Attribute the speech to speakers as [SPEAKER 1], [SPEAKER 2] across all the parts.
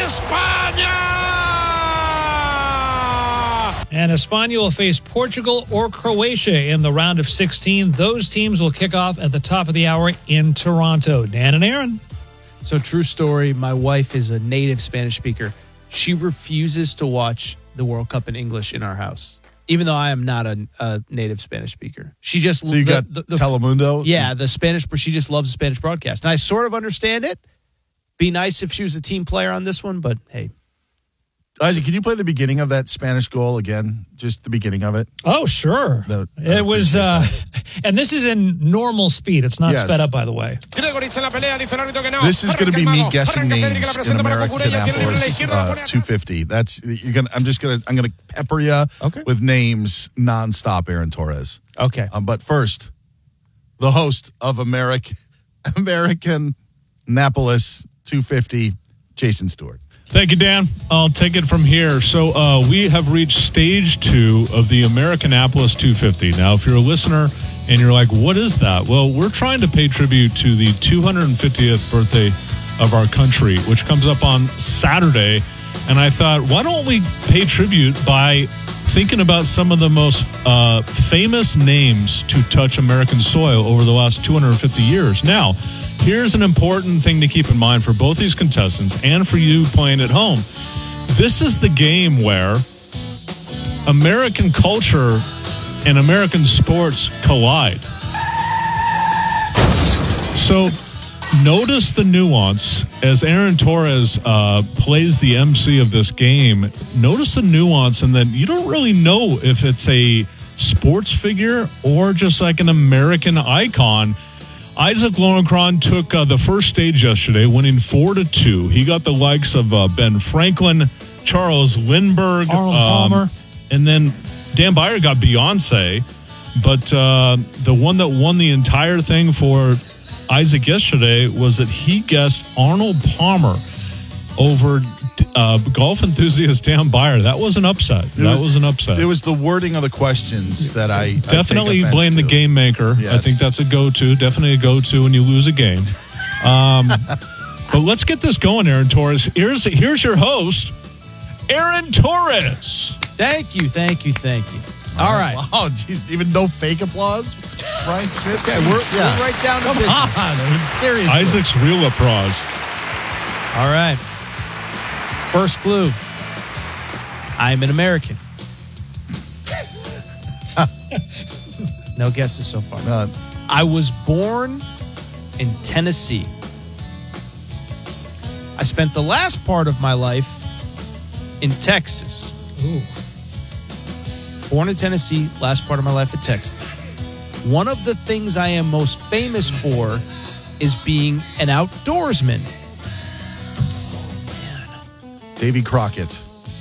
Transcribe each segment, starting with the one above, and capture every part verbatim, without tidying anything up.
[SPEAKER 1] España!
[SPEAKER 2] And España will face Portugal or Croatia in the round of sixteen. Those teams will kick off at the top of the hour in Toronto. Dan and Aaron.
[SPEAKER 3] So, true story, my wife is a native Spanish speaker. She refuses to watch the World Cup in English in our house, even though I am not a, a native Spanish speaker. She just
[SPEAKER 4] So you
[SPEAKER 3] the,
[SPEAKER 4] got
[SPEAKER 3] the, the,
[SPEAKER 4] Telemundo?
[SPEAKER 3] Yeah, the Spanish, but she just loves the Spanish broadcast. And I sort of understand it. Be nice if she was a team player on this one, but hey.
[SPEAKER 4] Isaac, can you play the beginning of that Spanish goal again? Just the beginning of it?
[SPEAKER 2] Oh, sure.
[SPEAKER 4] The,
[SPEAKER 2] it was, uh, and this is in normal speed. It's not
[SPEAKER 4] Yes.
[SPEAKER 2] sped up, by the way.
[SPEAKER 4] This is going to be me guessing names in American Annapolis uh, two fifty. That's you're gonna. I'm just gonna. I'm gonna pepper you
[SPEAKER 3] Okay.
[SPEAKER 4] with names nonstop. Aaron Torres.
[SPEAKER 3] Okay.
[SPEAKER 4] Um, but first, the host of American American Annapolis two fifty, Jason Stewart.
[SPEAKER 5] Thank you, Dan. I'll take it from here. So uh, we have reached stage two of the Americanapolis two fifty. Now, if you're a listener and you're like, what is that? Well, we're trying to pay tribute to the two hundred fiftieth birthday of our country, which comes up on Saturday. And I thought, why don't we pay tribute by thinking about some of the most uh, famous names to touch American soil over the last two hundred fifty years. Now, here's an important thing to keep in mind for both these contestants and for you playing at home. This is the game where American culture and American sports collide. So notice the nuance as Aaron Torres uh, plays the M C of this game. Notice the nuance, and then you don't really know if it's a sports figure or just like an American icon. Isaac Lowenkron took uh, the first stage yesterday, winning four to two. He got the likes of uh, Ben Franklin, Charles Lindbergh,
[SPEAKER 2] Arnold
[SPEAKER 5] um,
[SPEAKER 2] Palmer,
[SPEAKER 5] and then Dan Byer got Beyonce. But uh, the one that won the entire thing for Isaac yesterday was that he guessed Arnold Palmer over uh, golf enthusiast Dan Byer. That was an upset. That was, was an upset.
[SPEAKER 4] It was the wording of the questions that I
[SPEAKER 5] definitely
[SPEAKER 4] I
[SPEAKER 5] blame
[SPEAKER 4] to.
[SPEAKER 5] the game maker.
[SPEAKER 4] Yes.
[SPEAKER 5] I think that's a go-to. Definitely a go-to when you lose a game. Um, but let's get this going, Aaron Torres. Here's here's your host, Aaron Torres.
[SPEAKER 3] Thank you, thank you, thank you. All right.
[SPEAKER 4] Wow, geez, even no fake applause? Brian Smith?
[SPEAKER 3] Okay, we're, we're right down to
[SPEAKER 4] Come
[SPEAKER 3] business.
[SPEAKER 4] on, I mean, seriously.
[SPEAKER 5] Isaac's real applause.
[SPEAKER 3] All right. First clue. I'm an American. No guesses so far.
[SPEAKER 4] Uh,
[SPEAKER 3] I was born in Tennessee. I spent the last part of my life in Texas.
[SPEAKER 2] Ooh.
[SPEAKER 3] Born in Tennessee, last part of my life in Texas. One of the things I am most famous for is being an outdoorsman.
[SPEAKER 4] Davy Crockett.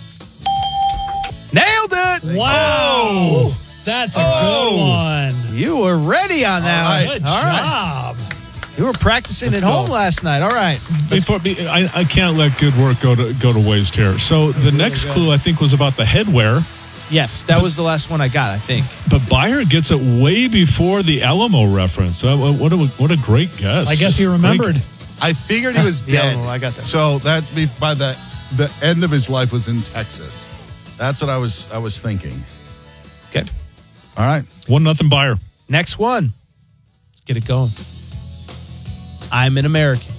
[SPEAKER 3] Nailed it!
[SPEAKER 2] Wow. That's a
[SPEAKER 3] Oh.
[SPEAKER 2] good one.
[SPEAKER 3] You were ready on that
[SPEAKER 4] All right.
[SPEAKER 3] one.
[SPEAKER 2] Good
[SPEAKER 3] All right.
[SPEAKER 2] job.
[SPEAKER 3] You were practicing
[SPEAKER 4] Let's
[SPEAKER 3] at home
[SPEAKER 4] go.
[SPEAKER 3] last night. All right.
[SPEAKER 5] Before, I, I can't let good work go to go to waste here. So the next clue I think was about the headwear,
[SPEAKER 3] Yes, that was the last one I got, I think.
[SPEAKER 5] but Byer gets it way before the Alamo reference. Uh, what a what a great guess!
[SPEAKER 2] I guess he remembered.
[SPEAKER 4] I figured he was
[SPEAKER 3] Yeah,
[SPEAKER 4] dead.
[SPEAKER 3] well, I got that.
[SPEAKER 4] So that be by the the end of his life was in Texas. That's what I was I was thinking.
[SPEAKER 3] Okay.
[SPEAKER 4] All right.
[SPEAKER 5] One nothing Byer.
[SPEAKER 3] Next one. Let's get it going. I'm an American.